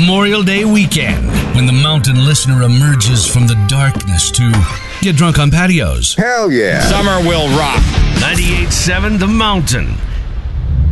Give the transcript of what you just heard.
Memorial Day weekend, when the mountain listener emerges from the darkness to get drunk on patios. Hell yeah. Summer will rock. 98.7 The Mountain.